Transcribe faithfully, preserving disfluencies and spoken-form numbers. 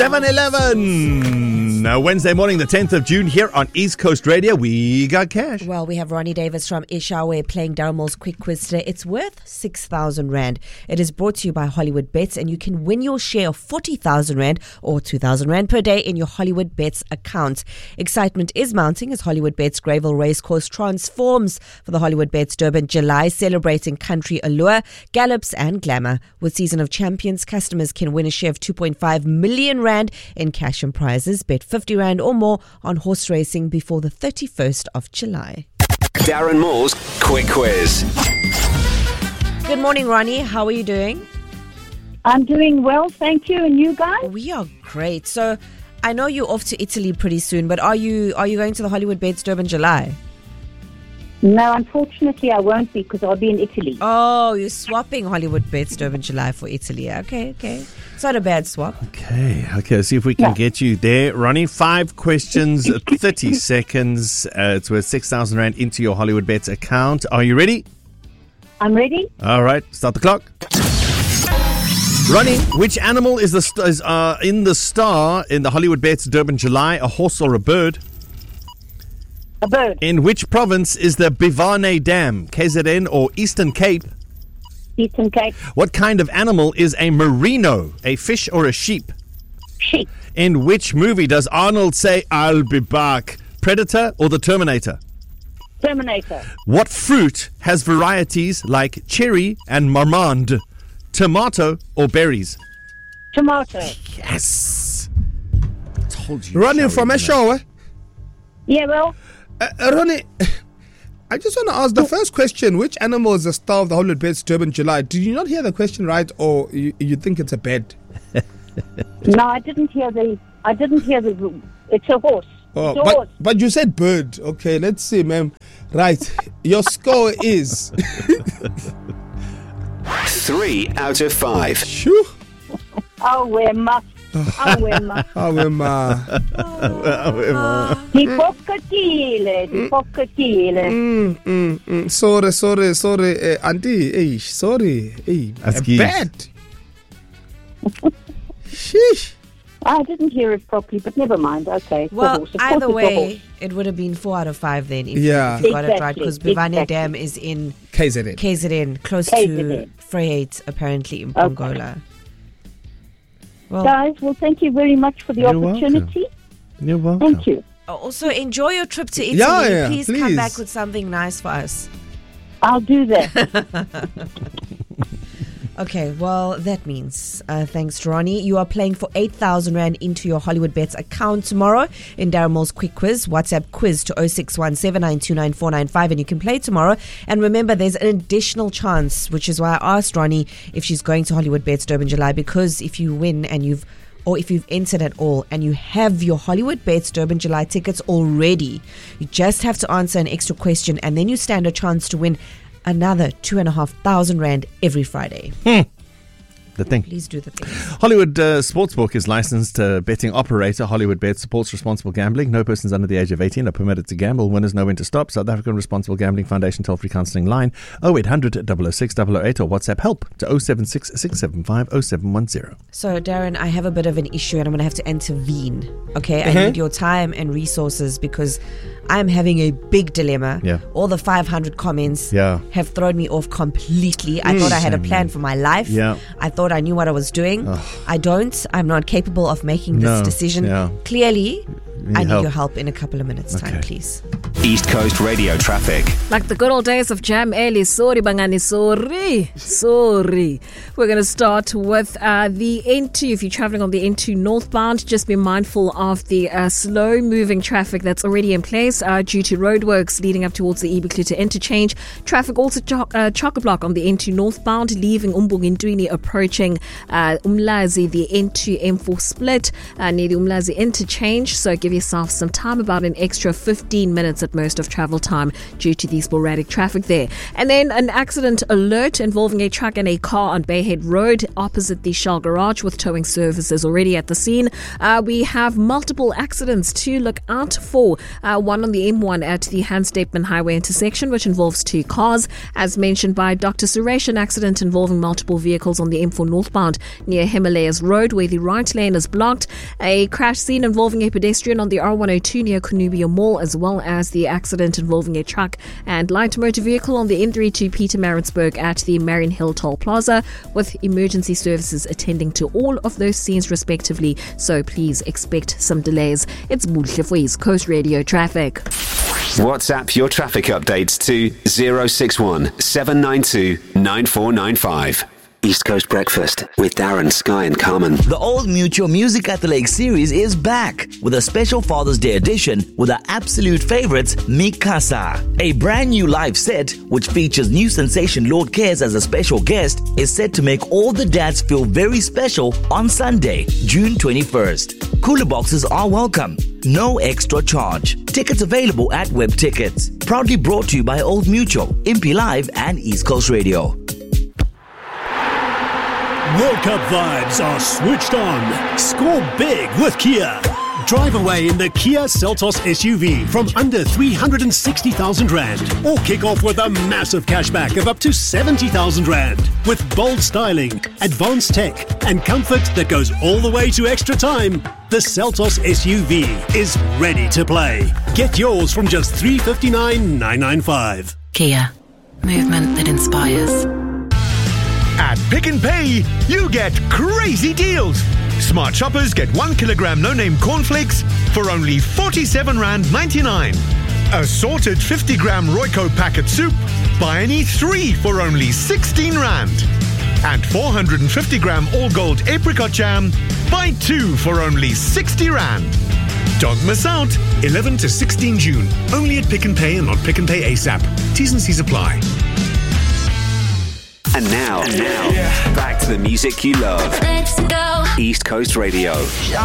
seven eleven. Uh, Wednesday morning, the tenth of June, here on East Coast Radio. We got cash. Well, we have Ronnie Davis from Ishawe playing Darrell's Quick Quiz today. It's worth six thousand Rand. It is brought to you by Hollywood Bets, and you can win your share of forty thousand Rand or two thousand Rand per day in your Hollywood Bets account. Excitement is mounting as Hollywood Bets Greyville Racecourse transforms for the Hollywood Bets Durban July, celebrating country allure, gallops and glamour. With Season of Champions, customers can win a share of two point five million Rand in cash and prizes. Bet fifty Rand or more on horse racing before the thirty-first of July. Darren Moore's Quick Quiz. Good morning, Ronnie. How are you doing? I'm doing well, thank you. And you guys? We are great. So I know you're off to Italy pretty soon, but are you are you going to the Hollywood Bets Durban July? No, unfortunately I won't be because I'll be in Italy. Oh, you're swapping Hollywood Bets Durban July for Italy. Okay, okay. It's not a bad swap. Okay, okay. Let's see if we can Yeah. get you there, Ronnie. Five questions, thirty seconds. Uh, it's worth six thousand Rand into your Hollywood Bets account. Are you ready? I'm ready. All right, start the clock. Ronnie, which animal is the st- is, uh, in the star in the Hollywood Bets Durban July? A horse or a bird? A bird. In which province is the Bivane Dam? K Z N or Eastern Cape? Eastern Cape. What kind of animal is a merino? A fish or a sheep? Sheep. In which movie does Arnold say, "I'll be back"? Predator or the Terminator? Terminator. What fruit has varieties like cherry and marmande? Tomato or berries? Tomato. Yes. Told you. Ronnie Shall from we, Eshowe. Yeah, well, Uh, uh, Ronnie, I just want to ask the first question: which animal is the star of the Hollywood Bets Durban July? Did you not hear the question right, or you, you think it's a bed? no, I didn't hear the. I didn't hear the. It's a horse. Oh, it's a but, horse. but you said bird. Okay, let's see, ma'am. Right, your score is Three out of five. shoo. Oh, we're must. Oh, we're must. Oh, Emma. Hypocrite. Hypocrite. Mm, mm, mm. Sorry, sorry, sorry, uh, auntie. Hey, sorry. Hey, a Excuse. bed. Sheesh. I didn't hear it properly, but never mind. Okay. it's a Well, horse. Of course either it's a way, horse. it would have been four out of five then if, Yeah. you, if you got it right, Exactly, because Bivane exactly. Dam is in K Z N. K Z N, close K Z to N. Vryheid, apparently, in Okay. Pongola. Well, Guys, well, thank you very much for the You're opportunity. You're welcome. Thank you. also enjoy your trip to Italy. Yeah, yeah, please, come please. back with something nice for us. I'll do that. Okay, well, that means, uh, thanks to Ronnie, you are playing for eight thousand Rand into your Hollywood Bets account tomorrow in Darrell's Quick Quiz. WhatsApp quiz to oh six one seven nine two nine four nine five and you can play tomorrow. And remember, there's an additional chance, which is why I asked Ronnie if she's going to Hollywood Bets Durban July, because if you win and you've or if you've entered at all and you have your Hollywood Bets Durban July tickets already, you just have to answer an extra question and then you stand a chance to win another two and a half thousand Rand every Friday. The thing. Please do the thing. Hollywood uh, Sportsbook is licensed uh, betting operator. Hollywood Bet supports responsible gambling. No persons under the age of eighteen are permitted to gamble. Winners know when to stop. South African Responsible Gambling Foundation toll-free counselling line oh eight hundred, double oh six, double oh eight or WhatsApp help to oh seven six, six seven five, oh seven one oh. So, Darren, I have a bit of an issue and I'm going to have to intervene. Okay? I Uh-huh. need your time and resources because I'm having a big dilemma. Yeah. All the five hundred comments Yeah. have thrown me off completely. I thought I had a plan for my life. Yeah. I thought I knew what I was doing. I don't. I'm not capable of making this No. decision. Yeah. Clearly, need I need help. your help in a couple of minutes' time, Okay. please. East Coast Radio traffic. Like the good old days of Jam Early. Sorry, Bangani. Sorry. Sorry. We're going to start with uh, the N two. If you're traveling on the N two northbound, just be mindful of the uh, slow-moving traffic that's already in place uh, due to roadworks leading up towards the Ibukluta interchange. Traffic also cho- uh, chock-a-block on the N two northbound, leaving Umbungintwini approaching uh, Umlazi, the N two M four split uh, near the Umlazi interchange. So give yourself some time, about an extra fifteen minutes at with most of travel time due to the sporadic traffic there. And then an accident alert involving a truck and a car on Bayhead Road opposite the Shell Garage with towing services already at the scene. Uh, we have multiple accidents to look out for. Uh, one on the M one at the Hans Stepman Highway intersection, which involves two cars. As mentioned by Doctor Suresh, an accident involving multiple vehicles on the M four northbound near Himalayas Road, where the right lane is blocked. A crash scene involving a pedestrian on the R one oh two near Cornubia Mall, as well as the accident involving a truck and light motor vehicle on the N three to Peter Maritzburg at the Marion Hill Toll Plaza, with emergency services attending to all of those scenes respectively. So please expect some delays. It's Buhle for East Coast Radio Traffic. WhatsApp your traffic updates to zero six one seven nine two nine four nine five. East Coast Breakfast with Darren, Sky and Carmen. The Old Mutual Music at the Lake series is back with a special Father's Day edition with our absolute favorites, Mikasa. A brand new live set, which features new sensation Lord Cares as a special guest, is set to make all the dads feel very special on Sunday, June twenty-first. Cooler boxes are welcome. No extra charge. Tickets available at Web Tickets. Proudly brought to you by Old Mutual, Impy Live and East Coast Radio. World Cup vibes are switched on. Score big with Kia. Drive away in the Kia Seltos S U V from under three hundred sixty thousand rand, or kick off with a massive cashback of up to seventy thousand rand. With bold styling, advanced tech and comfort that goes all the way to extra time, the Seltos S U V is ready to play. Get yours from just three hundred fifty-nine thousand nine hundred ninety-five. Kia. Movement that inspires. At Pick n Pay, you get crazy deals. Smart shoppers get one kilogram no-name cornflakes for only forty-seven rand ninety-nine. Assorted fifty gram Royco packet soup, buy any three for only sixteen rand. And four hundred fifty gram all-gold apricot jam, buy two for only sixty rand. Don't miss out. eleven to sixteen June. Only at Pick n Pay and on Pick n Pay ASAP. T's and C's apply. And now, and now, back to the music you love. Let's go. East Coast Radio.